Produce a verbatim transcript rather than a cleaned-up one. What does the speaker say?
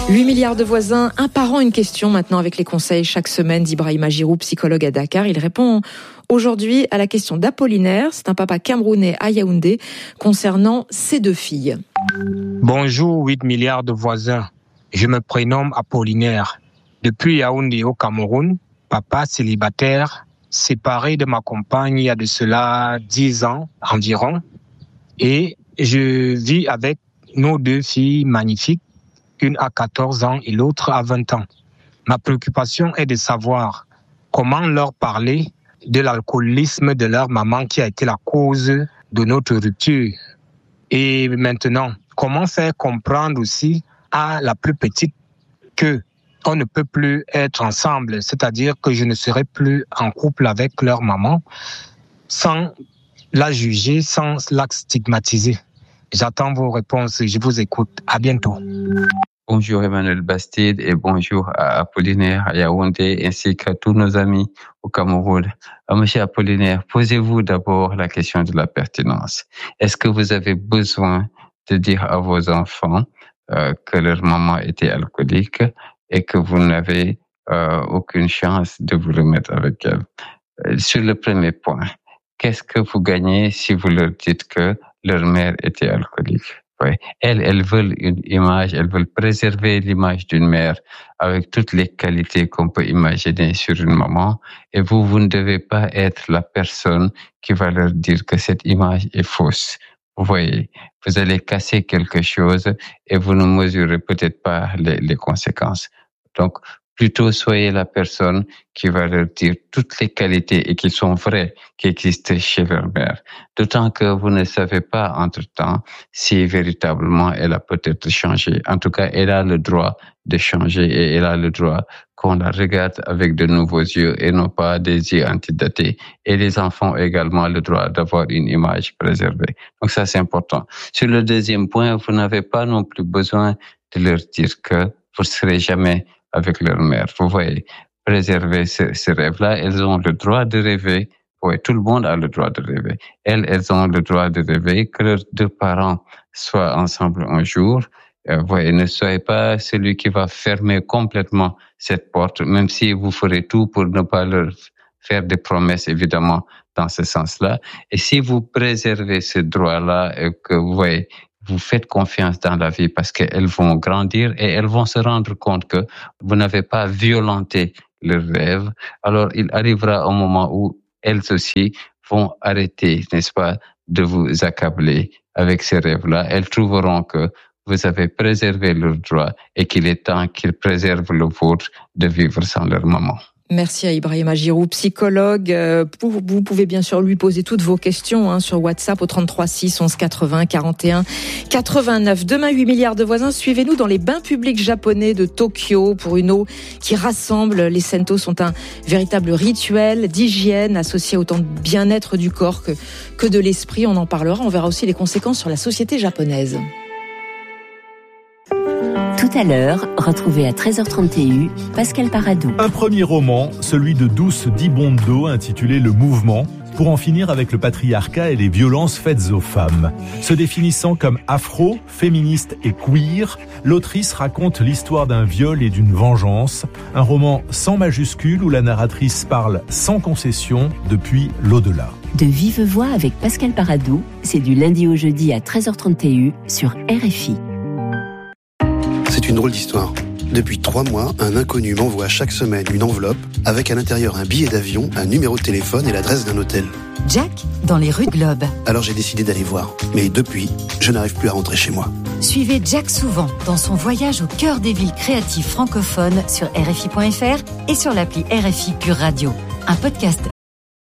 huit milliards de voisins, un parent, une question maintenant avec les conseils chaque semaine d'Ibrahima Giroux, psychologue à Dakar. Il répond aujourd'hui à la question d'Apollinaire, c'est un papa camerounais à Yaoundé, concernant ses deux filles. Bonjour huit milliards de voisins, je me prénomme Apollinaire. Depuis Yaoundé au Cameroun, papa célibataire, séparé de ma compagne il y a de cela dix ans environ. Et je vis avec nos deux filles magnifiques, une à quatorze ans et l'autre à vingt ans. Ma préoccupation est de savoir comment leur parler de l'alcoolisme de leur maman qui a été la cause de notre rupture. Et maintenant, comment faire comprendre aussi à la plus petite que on ne peut plus être ensemble, c'est-à-dire que je ne serai plus en couple avec leur maman sans la juger, sans la stigmatiser. J'attends vos réponses, je vous écoute. À bientôt. Bonjour Emmanuel Bastide et bonjour à Apollinaire à Yaoundé ainsi qu'à tous nos amis au Cameroun. Monsieur Apollinaire, posez-vous d'abord la question de la pertinence. Est-ce que vous avez besoin de dire à vos enfants euh, que leur maman était alcoolique et que vous n'avez euh, aucune chance de vous remettre avec elle? euh, Sur le premier point, qu'est-ce que vous gagnez si vous leur dites que leur mère était alcoolique? Ouais. Elles, elles veulent une image, elles veulent préserver l'image d'une mère avec toutes les qualités qu'on peut imaginer sur une maman. Et vous, vous ne devez pas être la personne qui va leur dire que cette image est fausse. Vous voyez, vous allez casser quelque chose et vous ne mesurez peut-être pas les, les conséquences. Donc, plutôt soyez la personne qui va leur dire toutes les qualités et qui sont vraies, qui existent chez leur mère. D'autant que vous ne savez pas entre-temps si véritablement elle a peut-être changé. En tout cas, elle a le droit de changer et elle a le droit qu'on la regarde avec de nouveaux yeux et non pas des yeux antidatés. Et les enfants ont également le droit d'avoir une image préservée. Donc ça, c'est important. Sur le deuxième point, vous n'avez pas non plus besoin de leur dire que vous ne serez jamais avec leur mère. Vous voyez, préserver ce, ce rêve-là, elles ont le droit de rêver. Oui, tout le monde a le droit de rêver. Elles, elles ont le droit de rêver que leurs deux parents soient ensemble un jour. Euh, voyez, ne soyez pas celui qui va fermer complètement cette porte, même si vous ferez tout pour ne pas leur faire des promesses, évidemment, dans ce sens-là. Et si vous préservez ce droit-là et que, vous voyez, vous faites confiance dans la vie parce qu'elles vont grandir et elles vont se rendre compte que vous n'avez pas violenté leurs rêves. Alors, il arrivera un moment où elles aussi vont arrêter, n'est-ce pas, de vous accabler avec ces rêves-là. Elles trouveront que vous avez préservé leurs droits et qu'il est temps qu'ils préservent le vôtre de vivre sans leur maman. Merci à Ibrahima Giroux, psychologue. Vous pouvez bien sûr lui poser toutes vos questions hein, sur WhatsApp au trente-trois six onze quatre-vingts quarante et un quatre-vingt-neuf. Demain, huit milliards de voisins. Suivez-nous dans les bains publics japonais de Tokyo pour une eau qui rassemble. Les sento sont un véritable rituel d'hygiène associé autant de bien-être du corps que, que de l'esprit. On en parlera. On verra aussi les conséquences sur la société japonaise. Tout à l'heure, retrouvez à treize heures trente et un Pascal Paradou. Un premier roman, celui de Douce Dibondo, intitulé Le Mouvement, pour en finir avec le patriarcat et les violences faites aux femmes. Se définissant comme afro, féministe et queer, l'autrice raconte l'histoire d'un viol et d'une vengeance. Un roman sans majuscule où la narratrice parle sans concession depuis l'au-delà. De vive voix avec Pascal Paradou, c'est du lundi au jeudi à treize heures trente et un sur R F I. C'est une drôle d'histoire. Depuis trois mois, un inconnu m'envoie chaque semaine une enveloppe avec à l'intérieur un billet d'avion, un numéro de téléphone et l'adresse d'un hôtel. Jack, dans les rues de Globe. Alors j'ai décidé d'aller voir. Mais depuis, je n'arrive plus à rentrer chez moi. Suivez Jack souvent dans son voyage au cœur des villes créatives francophones sur R F I point F R et sur l'appli R F I Pure Radio. Un podcast